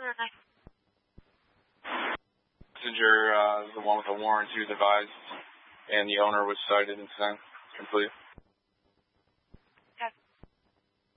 Passenger, the one with the warrant, he was advised, and the owner was cited and sent. Complete.